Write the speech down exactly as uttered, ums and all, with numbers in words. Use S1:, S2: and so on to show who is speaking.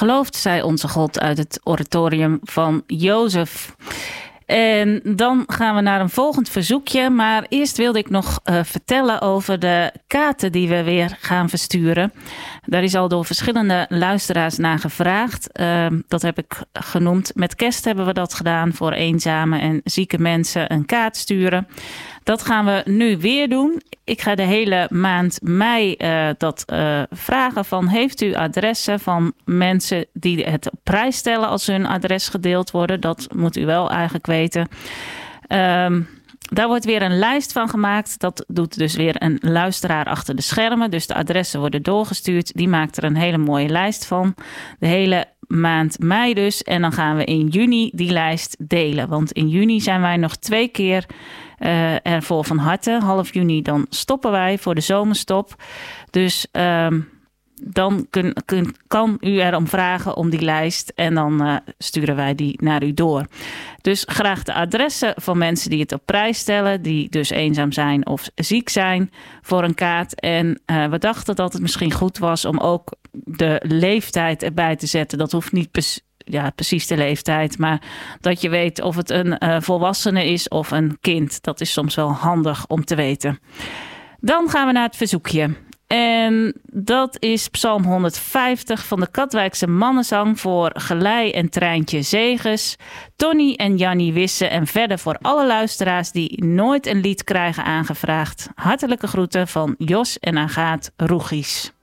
S1: gelooft, zei onze God uit het oratorium van Jozef. En dan gaan we naar een volgend verzoekje. Maar eerst wilde ik nog uh, vertellen over de kaarten die we weer gaan versturen. Daar is al door verschillende luisteraars naar gevraagd. Uh, dat heb ik genoemd. Met kerst hebben we dat gedaan voor eenzame en zieke mensen een kaart sturen. Dat gaan we nu weer doen. Ik ga de hele maand mei uh, dat uh, vragen van... heeft u adressen van mensen die het op prijs stellen als hun adres gedeeld worden? Dat moet u wel eigenlijk weten. Um, daar wordt weer een lijst van gemaakt. Dat doet dus weer een luisteraar achter de schermen. Dus de adressen worden doorgestuurd. Die maakt er een hele mooie lijst van. De hele maand mei dus. En dan gaan we in juni die lijst delen. Want in juni zijn wij nog twee keer... Uh, ervoor van harte. Half juni dan stoppen wij voor de zomerstop. Dus uh, dan kun, kun, kan u erom vragen om die lijst. En dan uh, sturen wij die naar u door. Dus graag de adressen van mensen die het op prijs stellen. Die dus eenzaam zijn of ziek zijn voor een kaart. En uh, we dachten dat het misschien goed was om ook de leeftijd erbij te zetten. Dat hoeft niet precies. Ja, precies de leeftijd. Maar dat je weet of het een uh, volwassene is of een kind. Dat is soms wel handig om te weten. Dan gaan we naar het verzoekje. En dat is Psalm honderdvijftig van de Katwijkse Mannenzang voor Gelei en Treintje Zegers, Tony en Jannie Wisse en verder voor alle luisteraars die nooit een lied krijgen aangevraagd. Hartelijke groeten van Jos en Agaat Roegies.